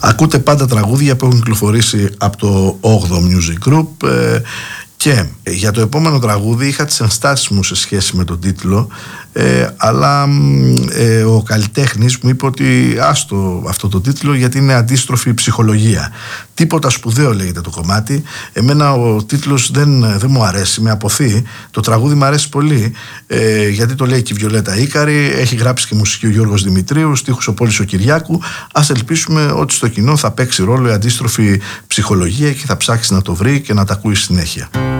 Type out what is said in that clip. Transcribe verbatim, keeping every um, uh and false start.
Ακούτε πάντα τραγούδια που έχουν κυκλοφορήσει από το όγδοο Music Group, ε, και για το επόμενο τραγούδι είχα τις ενστάσεις μου σε σχέση με τον τίτλο, ε, αλλά ε, ο καλλιτέχνης μου είπε ότι άστο αυτό το τίτλο γιατί είναι αντίστροφη ψυχολογία. Τίποτα σπουδαίο λέγεται το κομμάτι. Εμένα ο τίτλος δεν, δεν μου αρέσει, με αποθεί. Το τραγούδι μου αρέσει πολύ, ε, γιατί το λέει και η Βιολέτα Ίκαρη, έχει γράψει και μουσική ο Γιώργος Δημητρίου, στίχους ο Πόλης ο Κυριάκου. Ας ελπίσουμε ότι στο κοινό θα παίξει ρόλο η αντίστροφη ψυχολογία και θα ψάξει να το βρει και να τα ακούει συνέχεια.